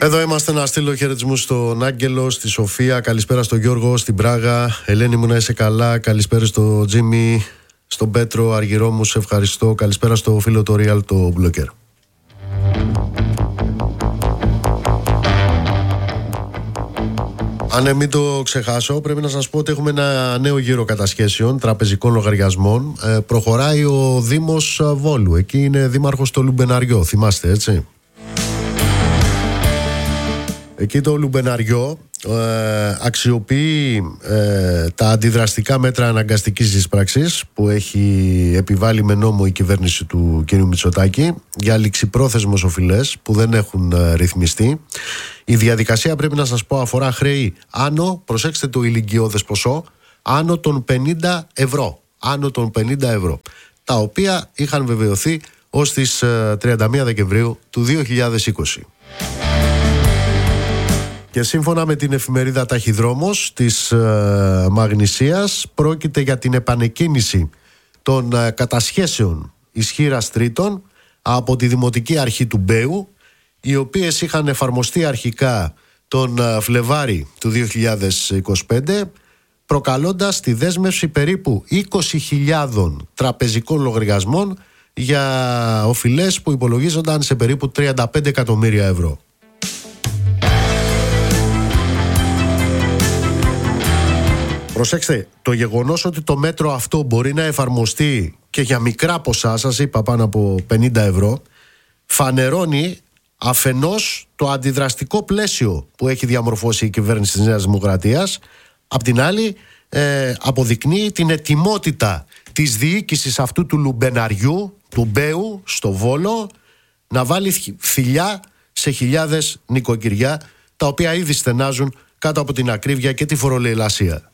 Εδώ είμαστε να στείλω χαιρετισμούς στον Άγγελο, στη Σοφία, καλησπέρα στον Γιώργο, στην Πράγα. Ελένη μου, να είσαι καλά. Καλησπέρα στο Τζίμι, στον Πέτρο Αργυρό μου, σε ευχαριστώ. Καλησπέρα στο φίλο το Real, το Μπλοκέρ. Αν μην το ξεχάσω, πρέπει να σας πω ότι έχουμε ένα νέο γύρο κατασχέσεων τραπεζικών λογαριασμών. Προχωράει ο Δήμος Βόλου. Εκεί είναι δήμαρχος το Λουμπεναριό, θυμάστε, έτσι. Εκεί το Λουμπεναριό αξιοποιεί τα αντιδραστικά μέτρα αναγκαστικής εισπράξης που έχει επιβάλει με νόμο η κυβέρνηση του κ. Μητσοτάκη για ληξιπρόθεσμos οφειλές που δεν έχουν ρυθμιστεί. Η διαδικασία, πρέπει να σας πω, αφορά χρέη άνω, προσέξτε το ηλικιώδες ποσό, άνω των 50 ευρώ. Άνω των 50 ευρώ. Τα οποία είχαν βεβαιωθεί ως τις 31 Δεκεμβρίου του 2020. Και σύμφωνα με την εφημερίδα Ταχυδρόμος της Μαγνησίας, πρόκειται για την επανεκκίνηση των κατασχέσεων ισχύρας τρίτων από τη Δημοτική Αρχή του Μπέου, οι οποίες είχαν εφαρμοστεί αρχικά τον Φλεβάρι του 2025, προκαλώντας τη δέσμευση περίπου 20.000 τραπεζικών λογαριασμών για οφειλές που υπολογίζονταν σε περίπου 35 εκατομμύρια ευρώ. Προσέξτε, το γεγονός ότι το μέτρο αυτό μπορεί να εφαρμοστεί και για μικρά ποσά, σας είπα πάνω από 50 ευρώ, φανερώνει αφενός το αντιδραστικό πλαίσιο που έχει διαμορφώσει η κυβέρνηση της Νέας Δημοκρατίας, απ' την άλλη αποδεικνύει την ετοιμότητα της διοίκησης αυτού του Λουμπεναριού, του Μπέου, στο Βόλο, να βάλει θηλιά σε χιλιάδες νοικοκυριά, τα οποία ήδη στενάζουν κάτω από την ακρίβεια και τη φορολεηλασία.